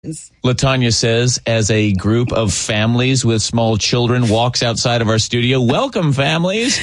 LaTanya says, as a group of families with small children walks outside of our studio, welcome families.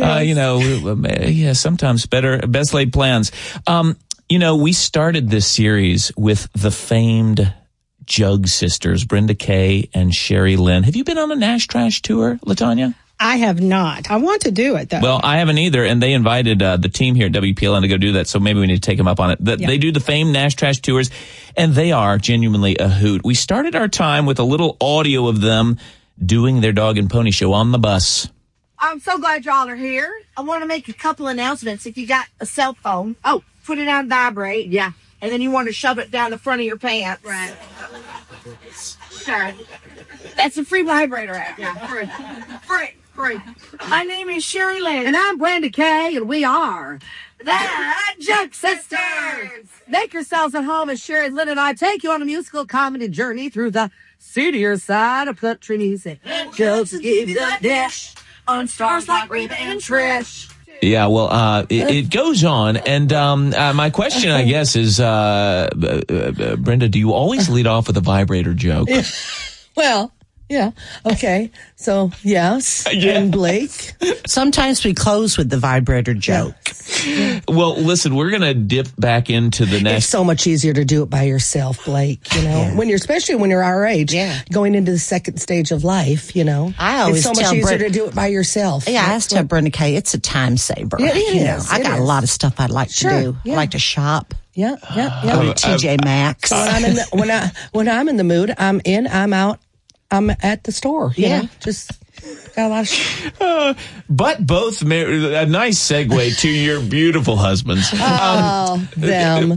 Yes. Sometimes best laid plans. We started this series with the famed Jug sisters, Brenda Kay and Sherry Lynn. Have you been on a Nash Trash tour, LaTanya? I have not. I want to do it, though. Well, I haven't either, and they invited the team here at WPLN to go do that, so maybe we need to take them up on it. They do the famed Nash Trash tours, and they are genuinely a hoot. We started our time with a little audio of them doing their dog and pony show on the bus. I'm so glad y'all are here. I want to make a couple announcements. If you got a cell phone, put it on vibrate. Yeah. And then you want to shove it down the front of your pants. Right. Sure. That's a free vibrator app. Yeah, free. My name is Sherry Lynn. And I'm Brenda Kay, and we are the Jug Sisters. Make yourselves at home as Sherry Lynn and I take you on a musical comedy journey through the seedier side of country music. Just give you the dish on stars like Reba and Trish. Yeah, well, it goes on, and my question, I guess, is, Brenda, do you always lead off with a vibrator joke? Well, yeah. Okay. So, yes. Yeah. And Blake. Sometimes we close with the vibrator joke. Yeah. Well, listen, we're going to dip back into the next. It's so much easier to do it by yourself, Blake, especially when you're our age, going into the second stage of life, I always it's so much easier to do it by yourself. Yeah, I tell Brenda Kay, it's a time saver. It is. I got a lot of stuff I'd like to do. Yeah. I like to shop. Yeah. Go to TJ Maxx. So when I'm in the mood, I'm in, I'm out. I'm at the store. Just got a lot of but both a nice segue to your beautiful husbands. Them.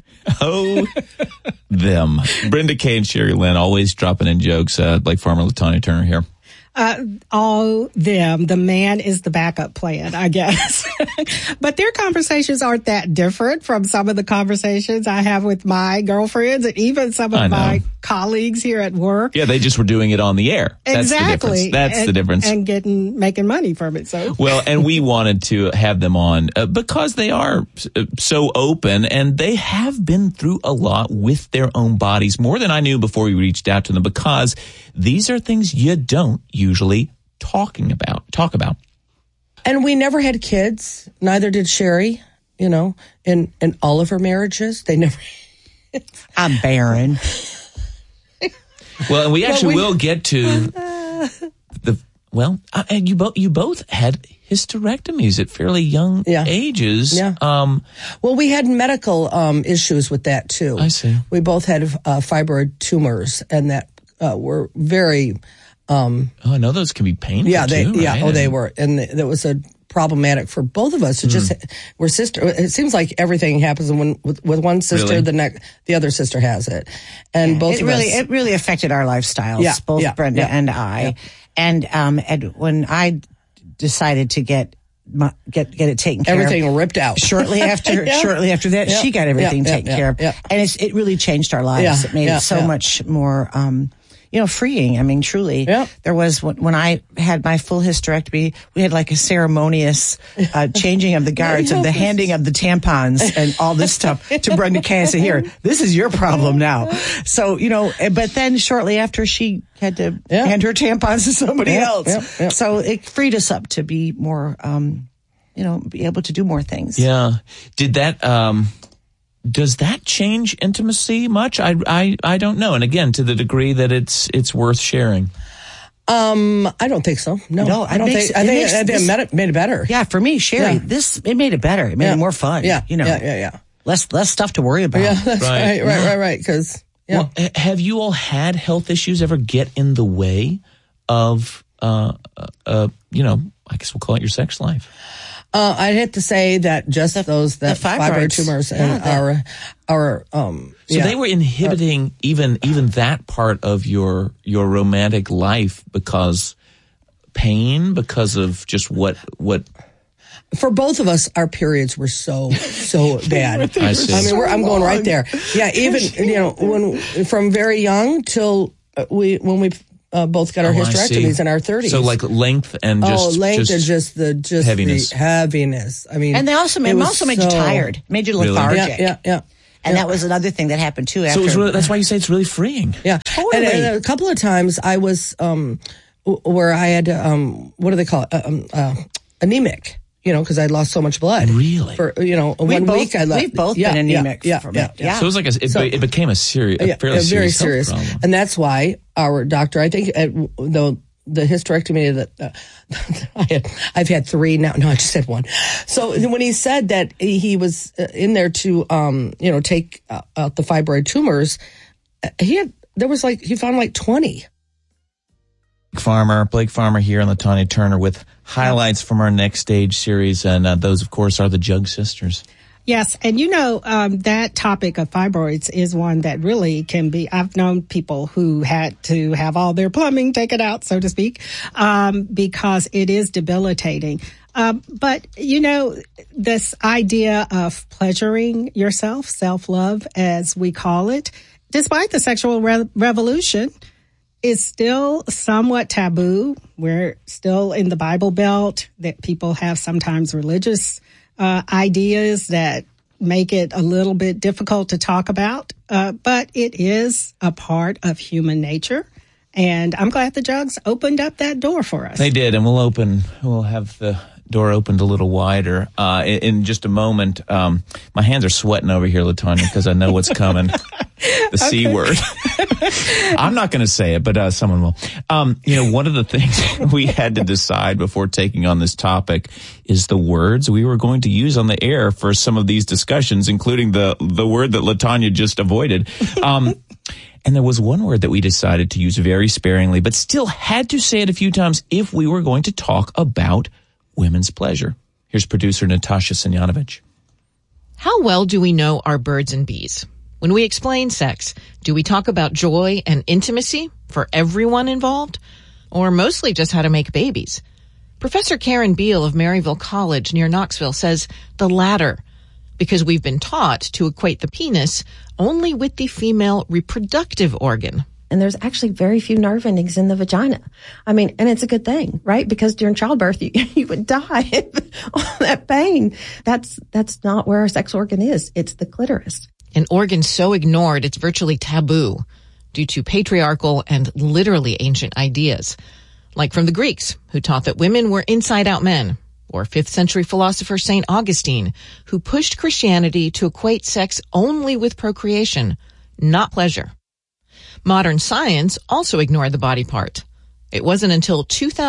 Them. Brenda Kay and Sherry Lynn always dropping in jokes like Farmer LaTanya Turner here. All them. The man is the backup plan, I guess. But their conversations aren't that different from some of the conversations I have with my girlfriends and even some of my colleagues here at work. Yeah, they just were doing it on the air. Exactly. That's the difference. And making money from it. So well, and we wanted to have them on because they are so open and they have been through a lot with their own bodies, more than I knew before we reached out to them, because these are things you don't usually talk about. And we never had kids. Neither did Sherry, in all of her marriages. They never. I'm barren. Well, and we actually will get to and you both had hysterectomies at fairly young ages. Yeah. Well, we had medical issues with that too. I see. We both had fibroid tumors, and that were very. I know those can be painful. Yeah, right? They were, and that was a problematic for both of us. It just we're sister. It seems like everything happens with one sister, really? the other sister has it, and both of us. It really affected our lifestyles, both Brenda and I. Yeah. And when I decided to get it taken care of, everything ripped out shortly after that, she got everything taken care of, and it really changed our lives. It made it so much more. Freeing. I mean, truly. Yep. There was, when I had my full hysterectomy, we had like a ceremonious changing of the guards and the handing of the tampons and all this stuff to Brenda Kay. I said, here, this is your problem now. So, but then shortly after, she had to hand her tampons to somebody else. Yep. So it freed us up to be more, be able to do more things. Yeah. Did that, does that change intimacy much? I don't know. And again, to the degree that it's worth sharing. I don't think so. No, I don't think. I think it made it better. Yeah, for me, Sherry, it made it better. It made it more fun. Yeah, Less stuff to worry about. Yeah, that's right. Because well, have you all had health issues ever get in the way of I guess we'll call it your sex life? I'd have to say that just those fibroid tumors and our So they were inhibiting even that part of your romantic life because of just what. For both of us, our periods were so bad. I see. I mean, I'm going right there. Yeah, even when from very young till when we. Both got our hysterectomies in our 30s. So like length and just heaviness. The heaviness. I mean, and they also made you tired, made you lethargic. Yeah. And that was another thing that happened too. After. So it was really, that's why you say it's really freeing. Yeah. Totally. And a couple of times I was, where I had, what do they call it? Anemic. Because I'd lost so much blood. Really? For, 1 week I left. We've both been anemic from it. Yeah. So it was like it became a fairly very serious health problem. And that's why our doctor, I think, the hysterectomy that I've had 3 now. No, I just had 1. So when he said that he was in there to, take out the fibroid tumors, he found like 20. Blake Farmer here on LaTanya Turner with highlights from our Next Stage series. And those, of course, are the Jug Sisters. Yes. And that topic of fibroids is one that really can be, I've known people who had to have all their plumbing taken out, so to speak, because it is debilitating. But this idea of pleasuring yourself, self-love, as we call it, despite the sexual revolution, is still somewhat taboo. We're still in the Bible Belt, that people have sometimes religious ideas that make it a little bit difficult to talk about. But it is a part of human nature. And I'm glad the Jugs opened up that door for us. They did, and we'll have the door opened a little wider in just a moment. My hands are sweating over here, LaTanya, because I know what's coming. The C word. I'm not going to say it, but someone will. One of the things we had to decide before taking on this topic is the words we were going to use on the air for some of these discussions, including the word that LaTanya just avoided. And there was one word that we decided to use very sparingly, but still had to say it a few times if we were going to talk about women's pleasure. Here's producer Natasha Simjonovic. How well do we know our birds and bees? When we explain sex, do we talk about joy and intimacy for everyone involved? Or mostly just how to make babies? Professor Karen Beal of Maryville College near Knoxville says the latter, because we've been taught to equate the penis only with the female reproductive organ. And there's actually very few nerve endings in the vagina. And it's a good thing, right? Because during childbirth, you would die of all that pain. That's not where our sex organ is. It's the clitoris. An organ so ignored, it's virtually taboo due to patriarchal and literally ancient ideas. Like from the Greeks, who taught that women were inside-out men, or 5th century philosopher St. Augustine, who pushed Christianity to equate sex only with procreation, not pleasure. Modern science also ignored the body part. It wasn't until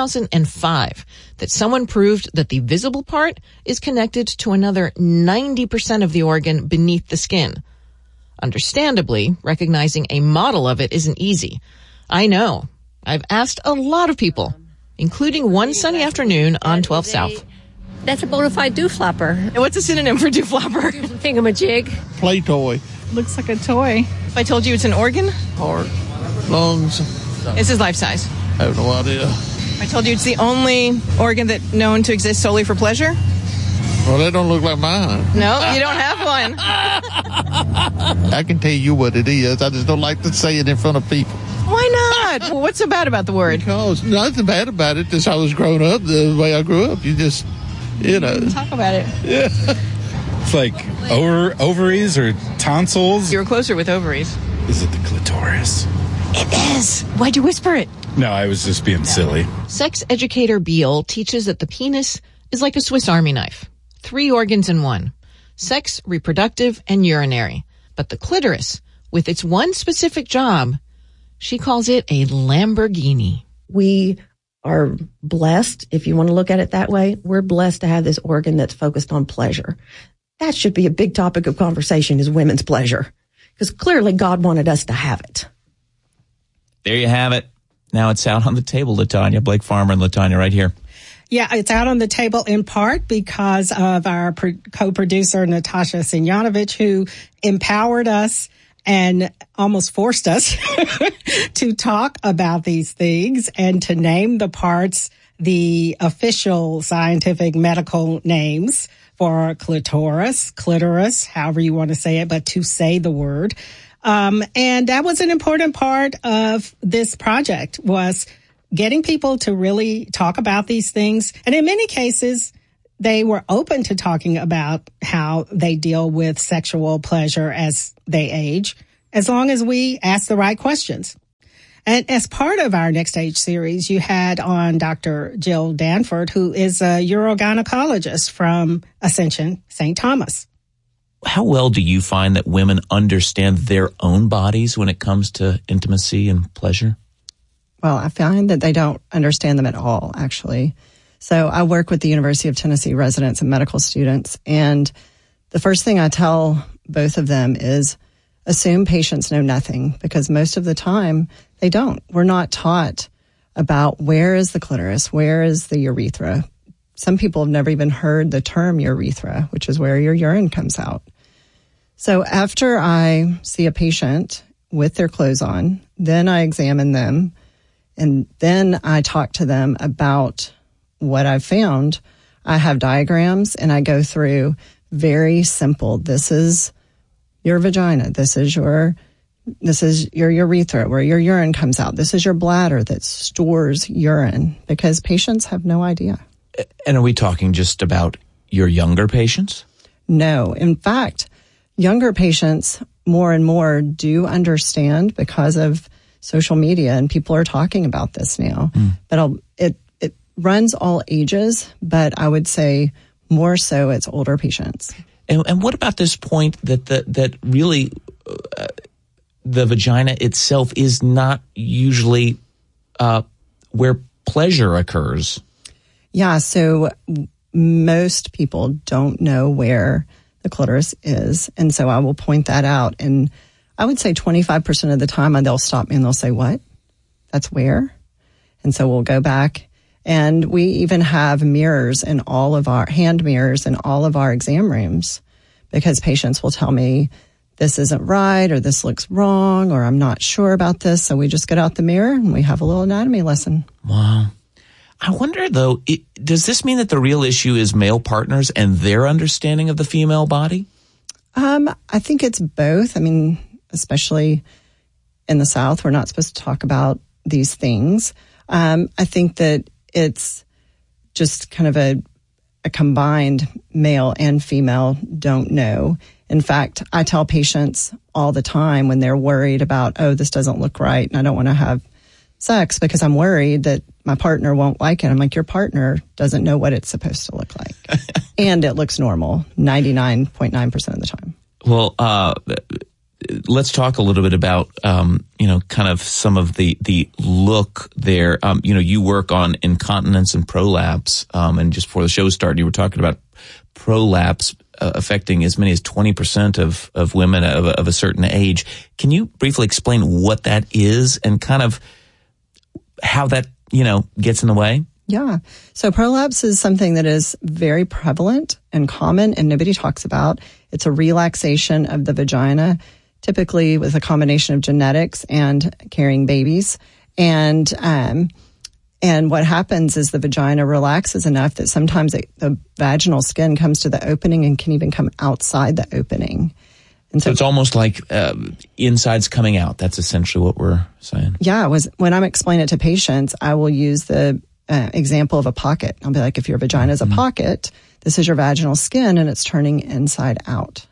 2005 that someone proved that the visible part is connected to another 90% of the organ beneath the skin. Understandably, recognizing a model of it isn't easy. I know. I've asked a lot of people, including one sunny afternoon on 12 South. That's a bona fide dooflapper. And what's a synonym for dooflapper? Thingamajig. Play toy. Looks like a toy. If I told you it's an organ? Heart, lungs. This is life size. I have no idea. If I told you it's the only organ that known to exist solely for pleasure? Well, that don't look like mine. No, you don't have one. I can tell you what it is. I just don't like to say it in front of people. Why not? Well, what's so bad about the word? Because nothing bad about it. Just how I was growing up, the way I grew up. You just, Talk about it. Yeah. It's like ovaries or tonsils. You were closer with ovaries. Is it the clitoris? It is. Why'd you whisper it? No, I was just being silly. Sex educator Beal teaches that the penis is like a Swiss Army knife. 3 organs in one. Sex, reproductive, and urinary. But the clitoris, with its one specific job, she calls it a Lamborghini. We are blessed, if you want to look at it that way. We're blessed to have this organ that's focused on pleasure. That should be a big topic of conversation, is women's pleasure. Because clearly God wanted us to have it. There you have it. Now it's out on the table, LaTanya. Blake Farmer and LaTanya right here. Yeah, it's out on the table in part because of our co-producer, Natasha Simjonovic, who empowered us and almost forced us to talk about these things and to name the parts, the official scientific medical names for clitoris, however you want to say it, but to say the word. And that was an important part of this project, was getting people to really talk about these things. And in many cases, they were open to talking about how they deal with sexual pleasure as they age, as long as we ask the right questions. And as part of our Next Age series, you had on Dr. Jill Danford, who is a urogynecologist from Ascension St. Thomas. How well do you find that women understand their own bodies when it comes to intimacy and pleasure? Well, I find that they don't understand them at all, actually. So I work with the University of Tennessee residents and medical students, and the first thing I tell both of them is assume patients know nothing, because most of the time they don't. We're not taught about where is the clitoris, where is the urethra. Some people have never even heard the term urethra, which is where your urine comes out. So after I see a patient with their clothes on, then I examine them, and then I talk to them about what I've found. I have diagrams, and I go through very simple. This is your vagina. This is your urethra, where your urine comes out. This is your bladder that stores urine, because patients have no idea. And are we talking just about your younger patients? No. In fact, younger patients more and more do understand because of social media, and people are talking about this now. But it runs all ages, but I would say more so it's older patients. And what about this point that really the vagina itself is not usually where pleasure occurs? Yeah, so most people don't know where the clitoris is, and so I will point that out. And I would say 25% of the time they'll stop me and they'll say, "What? That's where?" And so we'll go back. And we even have mirrors in all of our hand mirrors in all of our exam rooms, because patients will tell me this isn't right, or this looks wrong, or I'm not sure about this. So we just get out the mirror and we have a little anatomy lesson. Wow. I wonder, though, does this mean that the real issue is male partners and their understanding of the female body? I think it's both. I mean, especially in the South, we're not supposed to talk about these things. I think that it's just kind of a combined male and female don't know. In fact, I tell patients all the time when they're worried about, oh, this doesn't look right and I don't want to have sex because I'm worried that my partner won't like it. I'm like, your partner doesn't know what it's supposed to look like. And it looks normal 99.9% of the time. Well, let's talk a little bit about, kind of some of the look there. You work on incontinence and prolapse. And just before the show started, you were talking about prolapse affecting as many as 20% of women of a certain age. Can you briefly explain what that is and kind of how that, gets in the way? Yeah. So prolapse is something that is very prevalent and common and nobody talks about. It's a relaxation of the vagina, typically with a combination of genetics and carrying babies. And what happens is the vagina relaxes enough that sometimes the vaginal skin comes to the opening and can even come outside the opening. And so it's almost like inside's coming out. That's essentially what we're saying. Yeah. When I'm explaining it to patients, I will use the example of a pocket. I'll be like, if your vagina is a pocket, this is your vaginal skin and it's turning inside out.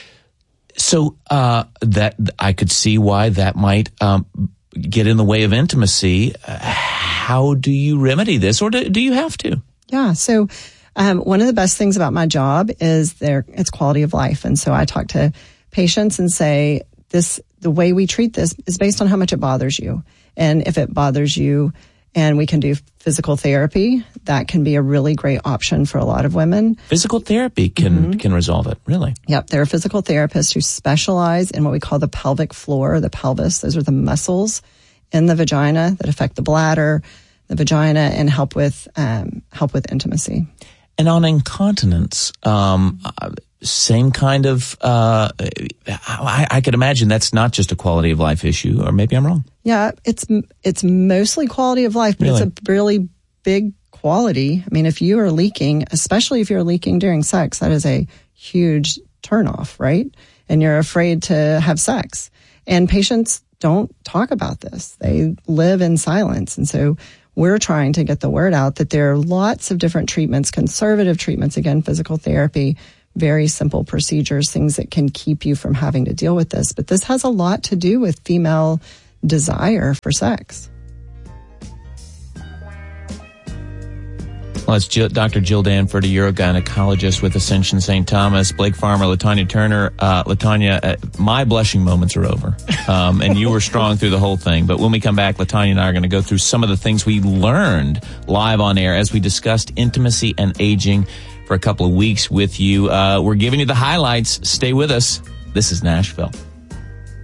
So that I could see why that might get in the way of intimacy. How do you remedy this, or do you have to? Yeah. So one of the best things about my job is it's quality of life. And so I talk to patients and say, the way we treat this is based on how much it bothers you. And if it bothers you, and we can do physical therapy, that can be a really great option for a lot of women. Physical therapy can resolve it, really? Yep. There are physical therapists who specialize in what we call the pelvic floor, the pelvis. Those are the muscles in the vagina that affect the bladder, the vagina, and help with intimacy. And on incontinence, same kind of, I could imagine that's not just a quality of life issue, or maybe I'm wrong. Yeah, it's mostly quality of life, but really? It's a really big quality. I mean, if you are leaking, especially if you're leaking during sex, that is a huge turnoff, right? And you're afraid to have sex. And patients don't talk about this. They live in silence. And so we're trying to get the word out that there are lots of different treatments, conservative treatments, again, physical therapy, very simple procedures, things that can keep you from having to deal with this. But this has a lot to do with female desire for sex. Well, it's Dr. Jill Danford, a urogynecologist with Ascension St. Thomas, Blake Farmer, LaTanya Turner. LaTanya, my blushing moments are over, and you were strong through the whole thing. But when we come back, LaTanya and I are going to go through some of the things we learned live on air as we discussed intimacy and aging for a couple of weeks with you. We're giving you the highlights. Stay with us. This is Nashville.